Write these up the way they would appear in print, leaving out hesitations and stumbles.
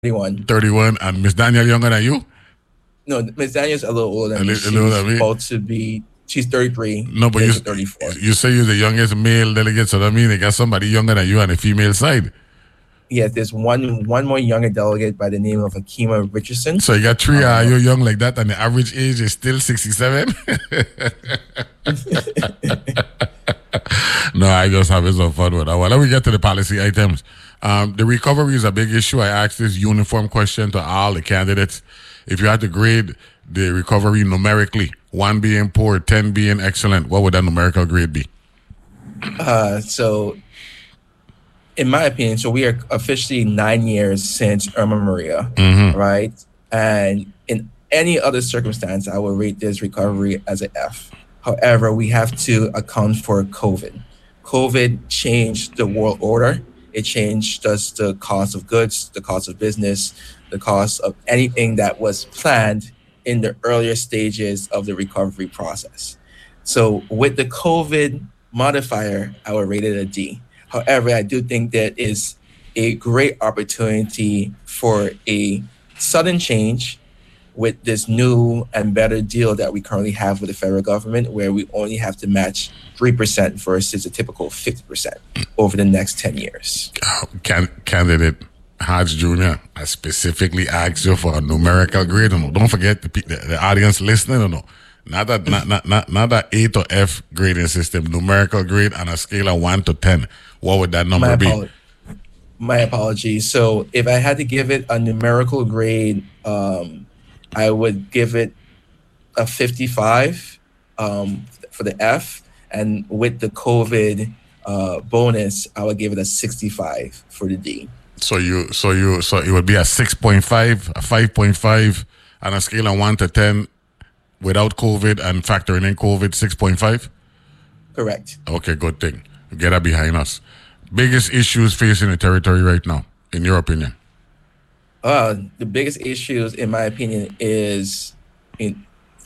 31. 31. And Miss Daniel younger than you? No, Miss Daniel's a little older than me. She's 33. No, but you 34. You say you're the youngest male delegate, so that means they got somebody younger than you on the female side. Yes, there's one more younger delegate by the name of Akima Richardson. So you got three you're young like that, and the average age is still 67? No, I just having some fun with that one. Let me get to the policy items. The recovery is a big issue. I asked this uniform question to all the candidates. If you had to grade the recovery numerically, 1 being poor, 10 being excellent, what would that numerical grade be? So, in my opinion, so we are officially 9 years since Irma Maria, right? And in any other circumstance, I would rate this recovery as an F. However, we have to account for COVID. COVID changed the world order. It changed us the cost of goods, the cost of business, the cost of anything that was planned in the earlier stages of the recovery process. So with the COVID modifier, I would rate it a D. However, I do think that is a great opportunity for a sudden change with this new and better deal that we currently have with the federal government, where we only have to match 3% versus a typical 50% over the next 10 years. Candidate Hodge Jr., I specifically asked you for a numerical grade. No, don't forget the audience listening. No, not that A to F grading system. Numerical grade on a scale of 1 to 10. What would that number be? My apologies. So if I had to give it a numerical grade, I would give it a 55 for the F, and with the COVID bonus, I would give it a 65 for the D. So it would be a 6.5, a 5.5, on a scale of 1 to 10 without COVID and factoring in COVID, 6.5? Correct. Okay, good thing. Get that behind us. Biggest issues facing the territory right now, in your opinion? The biggest issues, in my opinion, is in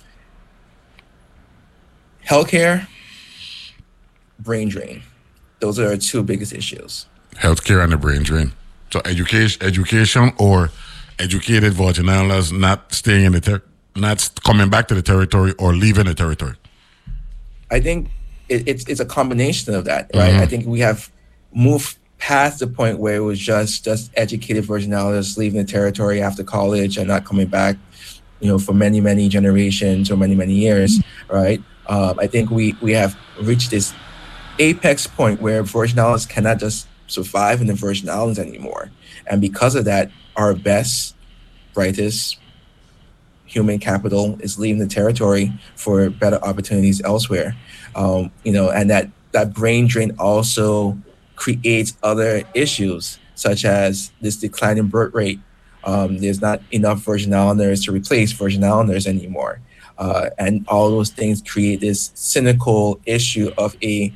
healthcare, brain drain. Those are our two biggest issues. Healthcare and the brain drain. So education or educated Virginians not staying in the not coming back to the territory or leaving the territory. I think it's a combination of that, right? I think we have moved past the point where it was just educated Virginians leaving the territory after college and not coming back, for many generations or many years, right? I think we have reached this apex point where Virgin Islands cannot just survive in the Virgin Islands anymore. And because of that, our best, brightest human capital is leaving the territory for better opportunities elsewhere. And that brain drain also creates other issues, such as this declining birth rate. There's not enough Virgin Islanders to replace Virgin Islanders anymore. And all those things create this cynical issue of a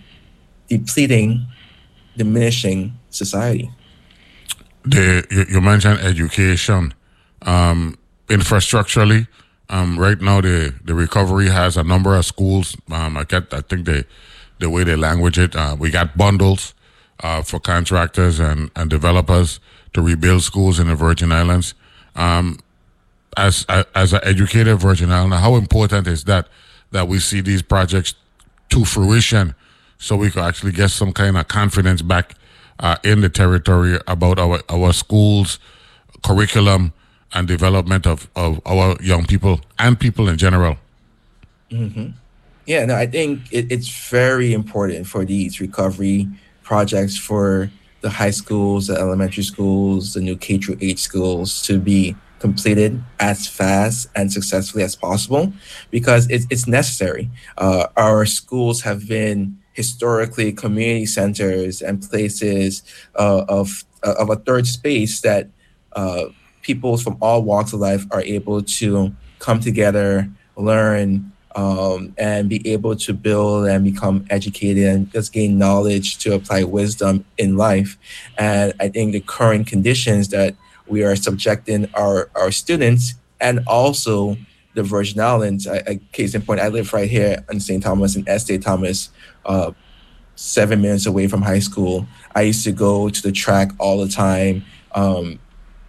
diminishing society. You mentioned education. Infrastructurally, right now the recovery has a number of schools. I think the way they language it, we got bundles for contractors and developers to rebuild schools in the Virgin Islands. As an educated Virgin Islander, how important is that we see these projects to fruition so we could actually get some kind of confidence back in the territory about our schools, curriculum, and development of our young people and people in general? Yeah, no, I think it's very important for these recovery projects for the high schools, the elementary schools, the new K-8 schools to be completed as fast and successfully as possible, because it's necessary. Our schools have been historically community centers and places of a third space that people from all walks of life are able to come together, learn, and be able to build and become educated and just gain knowledge to apply wisdom in life. And I think the current conditions that we are subjecting our students and also the Virgin Islands, case in point, I live right here in St. Thomas in Estate Thomas, 7 minutes away from high school. I used to go to the track all the time,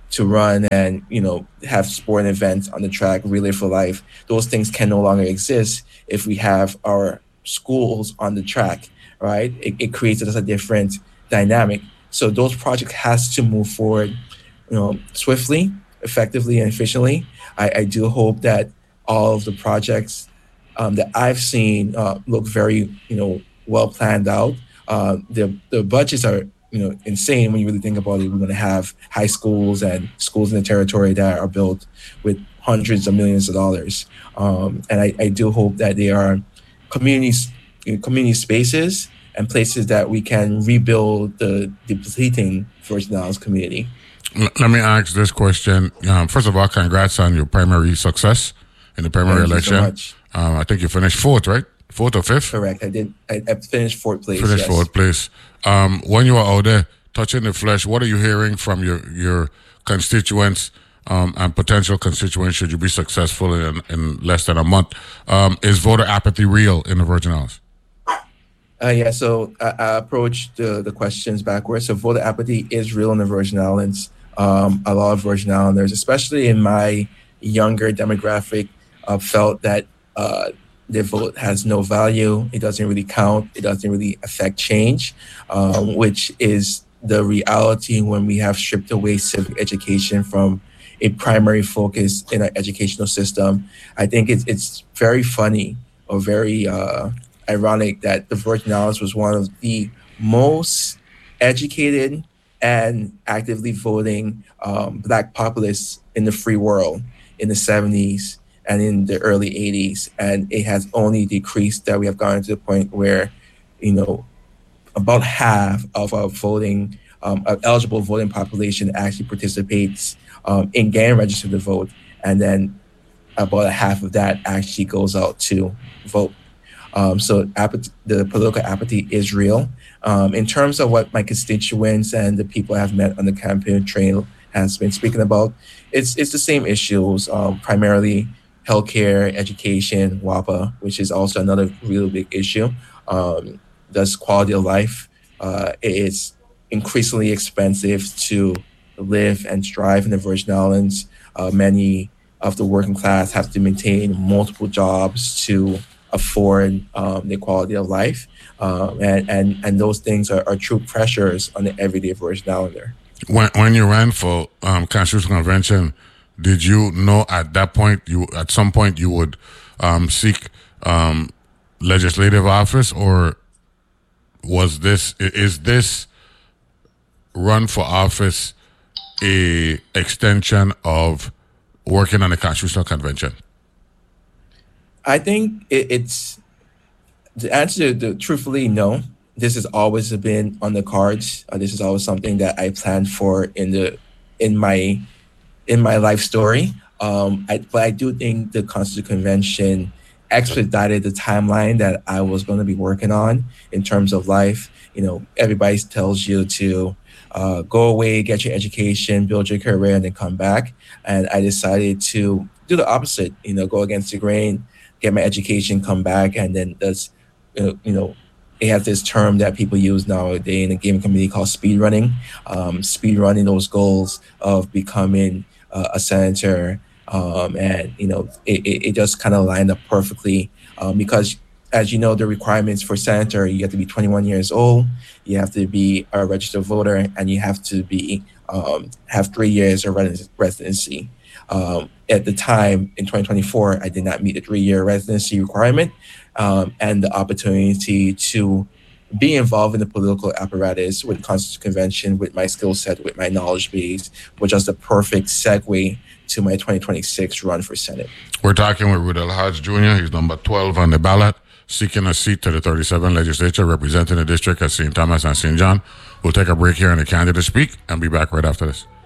to run and have sporting events on the track, Relay for Life. Those things can no longer exist if we have our schools on the track, right? It creates just a different dynamic. So those projects has to move forward, swiftly, effectively, and efficiently. I do hope that all of the projects that I've seen look very, well planned out. The budgets are, insane when you really think about it. We're going to have high schools and schools in the territory that are built with hundreds of millions of dollars. And I do hope that they are community spaces and places that we can rebuild the depleting Virgin Islands community. Let me ask this question. First of all, congrats on your primary success in the primary election. Thank you so much. I think you finished fourth, right? Fourth or fifth? Correct. I did. I finished fourth place. Finished fourth place. When you were out there touching the flesh, what are you hearing from your constituents and potential constituents should you be successful in less than a month? Is voter apathy real in the Virgin Islands? Yeah, so I approached the questions backwards. So voter apathy is real in the Virgin Islands. A lot of Virgin Islanders, especially in my younger demographic, felt that their vote has no value. It doesn't really count. It doesn't really affect change, which is the reality when we have stripped away civic education from a primary focus in our educational system. I think it's very funny or very ironic that the Virgin Islands was one of the most educated and actively voting Black populists in the free world in the 70s and in the early 80s. And it has only decreased that we have gotten to the point where, about half of our voting, eligible voting population actually participates in getting registered to vote. And then about a half of that actually goes out to vote. So the political apathy is real. In terms of what my constituents and the people I have met on the campaign trail has been speaking about, it's the same issues, primarily healthcare, education, WAPA, which is also another really big issue. Thus, quality of life. It's increasingly expensive to live and strive in the Virgin Islands. Many of the working class have to maintain multiple jobs to afford the quality of life, and those things are true pressures on the everyday Virgin Islander. When you ran for Constitutional Convention, did you know at that point at some point you would seek legislative office, or is this run for office a extension of working on the Constitutional Convention? I think it's the answer to truthfully no. This has always been on the cards. This is always something that I planned for in my life story. But I do think the Constitutional Convention expedited the timeline that I was going to be working on in terms of life. Everybody tells you to go away, get your education, build your career, and then come back. And I decided to do the opposite. Go against the grain, get my education, come back, and then it has this term that people use nowadays in the gaming community called speed running. Speed running those goals of becoming a senator, and it just kind of lined up perfectly because, as you know, the requirements for senator, you have to be 21 years old, you have to be a registered voter, and you have to be have 3 years of residency. At the time in 2024, I did not meet the 3-year residency requirement, and the opportunity to be involved in the political apparatus with Constitutional Convention, with my skill set, with my knowledge base, was just the perfect segue to my 2026 run for Senate. We're talking with Rudell Hodge Jr. He's number 12 on the ballot, seeking a seat to the 37th legislature, representing the district at St. Thomas and St. John. We'll take a break here on the Candidate Speak and be back right after this.